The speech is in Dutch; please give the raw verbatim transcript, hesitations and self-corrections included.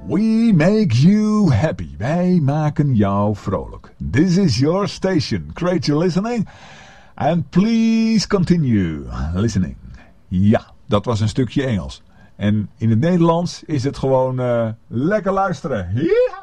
We make you happy. Wij maken jou vrolijk. This is your station. Great you're listening. And please continue listening. Ja, dat was een stukje Engels. En in het Nederlands is het gewoon uh, lekker luisteren. Yeehaw!